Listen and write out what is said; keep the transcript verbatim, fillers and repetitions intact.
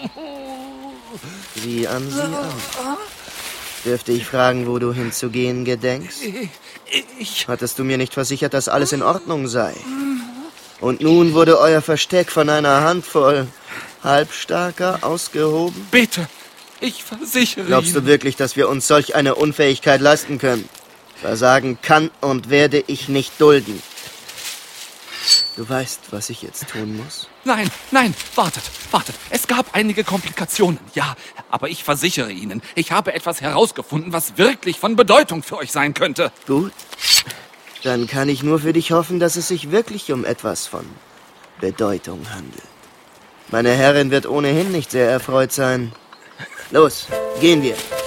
Sieh an, sieh an. Dürfte ich fragen, wo du hinzugehen gedenkst? Ich... Hattest du mir nicht versichert, dass alles in Ordnung sei? Und nun wurde euer Versteck von einer Handvoll Halbstarker ausgehoben? Bitte, ich versichere Glaubst Ihnen... du wirklich, dass wir uns solch eine Unfähigkeit leisten können? Versagen kann und werde ich nicht dulden. Du weißt, was ich jetzt tun muss? Nein, nein, wartet, wartet. Es gab einige Komplikationen, ja. Aber ich versichere Ihnen, ich habe etwas herausgefunden, was wirklich von Bedeutung für euch sein könnte. Gut. Dann kann ich nur für dich hoffen, dass es sich wirklich um etwas von Bedeutung handelt. Meine Herrin wird ohnehin nicht sehr erfreut sein. Los, gehen wir.